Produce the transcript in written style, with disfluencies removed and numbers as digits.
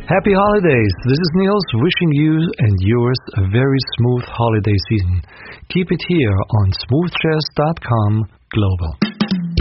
Happy holidays. This is Niels wishing you and yours a very smooth holiday season. Keep it here on smoothjazz.com Global.